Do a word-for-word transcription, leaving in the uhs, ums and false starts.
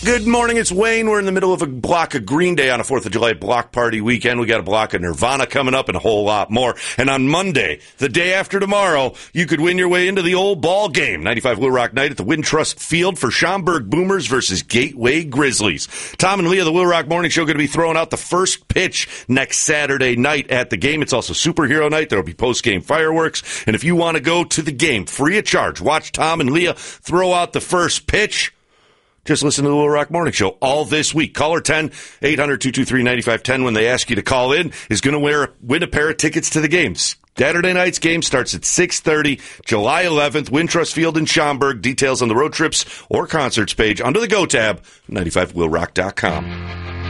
Good morning, it's Wayne. We're in the middle of a block of Green Day on a fourth of July block party weekend. We got a block of Nirvana coming up and a whole lot more. And on Monday, the day after tomorrow, you could win your way into the old ball game. ninety-five Will Rock Night at the Wintrust Field for Schaumburg Boomers versus Gateway Grizzlies. Tom and Leah, the Will Rock Morning Show, going to be throwing out the first pitch next Saturday night at the game. It's also Superhero Night. There will be post-game fireworks. And if you want to go to the game free of charge, watch Tom and Leah throw out the first pitch. Just listen to the Will Rock Morning Show all this week. Caller ten, eight hundred, two two three, nine five one zero when they ask you to call in is going to wear win a pair of tickets to the games. Saturday night's game starts at six thirty, July eleventh, Wintrust Field in Schaumburg. Details on the road trips or concerts page under the Go tab, ninety-five will rock dot com.